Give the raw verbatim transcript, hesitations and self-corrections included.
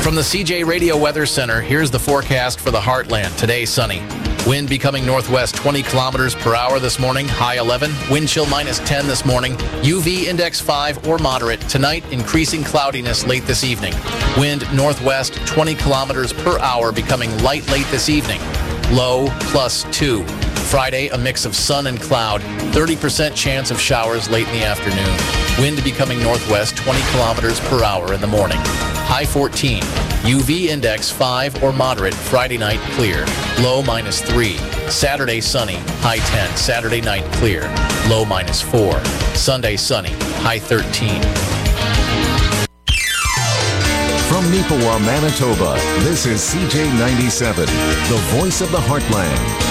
From the C J Radio Weather Center, here's the forecast for the Heartland. Today, sunny. Wind becoming northwest twenty kilometers per hour this morning, high eleven. Wind chill minus ten this morning. U V index five or moderate. Tonight, increasing cloudiness late this evening. Wind northwest twenty kilometers per hour, becoming light late this evening. Low plus two. Friday, a mix of sun and cloud. thirty percent chance of showers late in the afternoon. Wind becoming northwest twenty kilometers per hour in the morning. High fourteen. U V index five or moderate. Friday night, clear. Low minus three. Saturday, sunny. High ten. Saturday night, clear. Low minus four. Sunday, sunny. High thirteen. From Neepawa, Manitoba, this is C J ninety-seven, the voice of the Heartland.